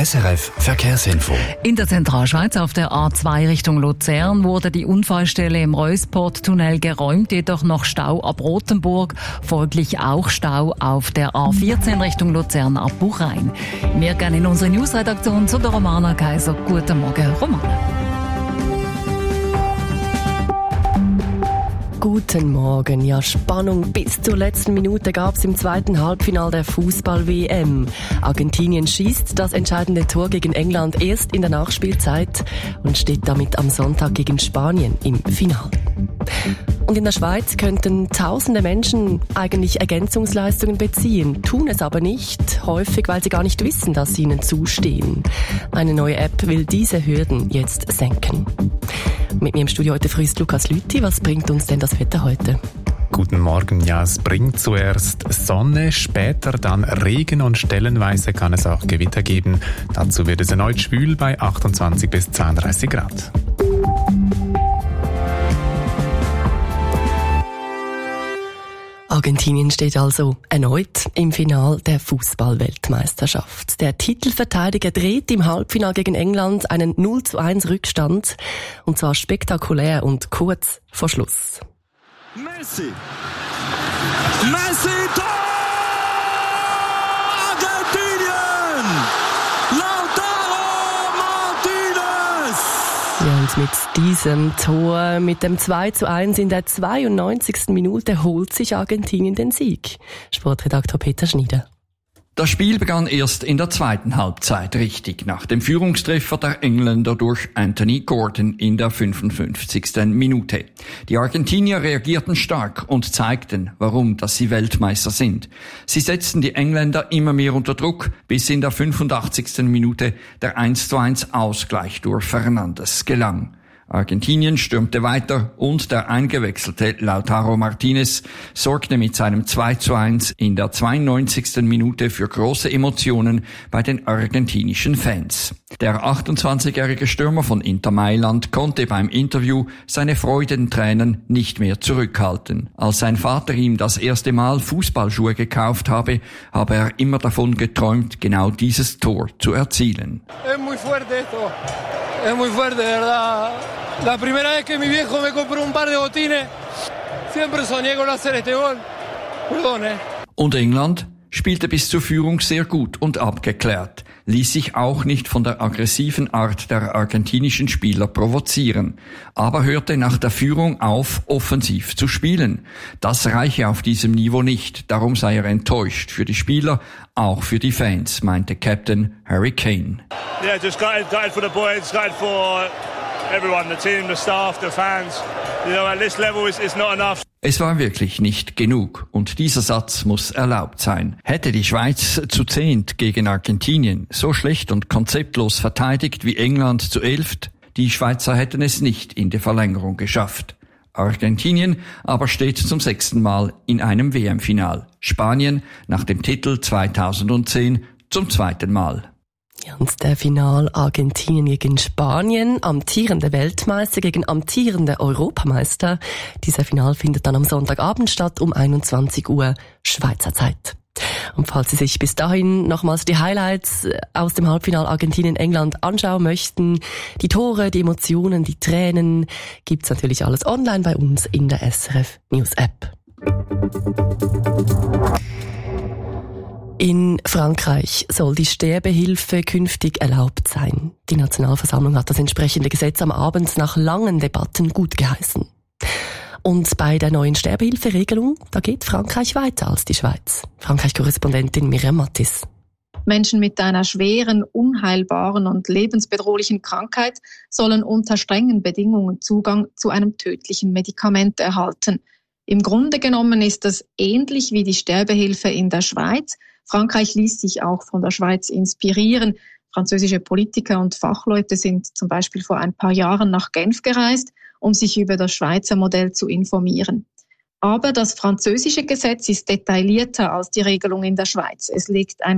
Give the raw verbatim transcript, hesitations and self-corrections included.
S R F Verkehrsinfo. In der Zentralschweiz auf der A zwei Richtung Luzern wurde die Unfallstelle im Reusport-Tunnel geräumt, jedoch noch Stau ab Rothenburg, folglich auch Stau auf der A vierzehn Richtung Luzern ab Buchrein. Wir gehen in unsere Newsredaktion zu der Romana Kaiser. Guten Morgen, Romana. Guten Morgen. Ja, Spannung bis zur letzten Minute gab es im zweiten Halbfinale der Fußball-W M. Argentinien schießt das entscheidende Tor gegen England erst in der Nachspielzeit und steht damit am Sonntag gegen Spanien im Finale. Und in der Schweiz könnten tausende Menschen eigentlich Ergänzungsleistungen beziehen, tun es aber nicht, häufig weil sie gar nicht wissen, dass sie ihnen zustehen. Eine neue App will diese Hürden jetzt senken. Mit mir im Studio heute früh ist Lukas Lüthi. Was bringt uns denn das Wetter heute? Guten Morgen. Ja, es bringt zuerst Sonne, später dann Regen und stellenweise kann es auch Gewitter geben. Dazu wird es erneut schwül bei achtundzwanzig bis zweiunddreißig Grad. Argentinien steht also erneut im Finale der Fußball-Weltmeisterschaft. Der Titelverteidiger dreht im Halbfinale gegen England einen null zu eins Rückstand. Und zwar spektakulär und kurz vor Schluss. Messi! Messi! Tor! Argentinien! Lautaro Martinez! Ja, und mit diesem Tor, mit dem zwei zu eins in der zweiundneunzigsten Minute holt sich Argentinien den Sieg. Sportredaktor Peter Schneider. Das Spiel begann erst in der zweiten Halbzeit richtig, nach dem Führungstreffer der Engländer durch Anthony Gordon in der fünfundfünfzigsten Minute. Die Argentinier reagierten stark und zeigten, warum dass sie Weltmeister sind. Sie setzten die Engländer immer mehr unter Druck, bis in der fünfundachtzigsten Minute der eins zu eins Ausgleich durch Fernandes gelang. Argentinien stürmte weiter und der eingewechselte Lautaro Martinez sorgte mit seinem zwei zu eins in der zweiundneunzigsten Minute für große Emotionen bei den argentinischen Fans. Der achtundzwanzigjährige Stürmer von Inter Mailand konnte beim Interview seine Freudentränen nicht mehr zurückhalten. Als sein Vater ihm das erste Mal Fußballschuhe gekauft habe, habe er immer davon geträumt, genau dieses Tor zu erzielen. Es muy fuerte esto. Es muy fuerte, de verdad. La primera vez que mi viejo me compró un par de botines, siempre soñé con hacer este gol. Perdón, eh. Und England spielte bis zur Führung sehr gut und abgeklärt, ließ sich auch nicht von der aggressiven Art der argentinischen Spieler provozieren, aber hörte nach der Führung auf, offensiv zu spielen. Das reiche auf diesem Niveau nicht, darum sei er enttäuscht für die Spieler, auch für die Fans, meinte Captain Harry Kane. Yeah, just gutted, gutted for the boys, gutted for everyone, the team, the staff, the fans. You know, at this level it's, it's not enough. Es war wirklich nicht genug und dieser Satz muss erlaubt sein. Hätte die Schweiz zu zehnt gegen Argentinien so schlecht und konzeptlos verteidigt wie England zu elft, die Schweizer hätten es nicht in die Verlängerung geschafft. Argentinien aber steht zum sechsten Mal in einem W M-Final. Spanien nach dem Titel zweitausendzehn zum zweiten Mal. Ja, und der Final Argentinien gegen Spanien, amtierende Weltmeister gegen amtierende Europameister. Dieser Final findet dann am Sonntagabend statt um einundzwanzig Uhr Schweizer Zeit. Und falls Sie sich bis dahin nochmals die Highlights aus dem Halbfinal Argentinien-England anschauen möchten, die Tore, die Emotionen, die Tränen, gibt's natürlich alles online bei uns in der S R F News App. In Frankreich soll die Sterbehilfe künftig erlaubt sein. Die Nationalversammlung hat das entsprechende Gesetz am Abend nach langen Debatten gutgeheißen. Und bei der neuen Sterbehilferegelung, da geht Frankreich weiter als die Schweiz. Frankreich-Korrespondentin Miriam Mattis. Menschen mit einer schweren, unheilbaren und lebensbedrohlichen Krankheit sollen unter strengen Bedingungen Zugang zu einem tödlichen Medikament erhalten. Im Grunde genommen ist das ähnlich wie die Sterbehilfe in der Schweiz. Frankreich ließ sich auch von der Schweiz inspirieren. Französische Politiker und Fachleute sind zum Beispiel vor ein paar Jahren nach Genf gereist, um sich über das Schweizer Modell zu informieren. Aber das französische Gesetz ist detaillierter als die Regelung in der Schweiz. Es legt ein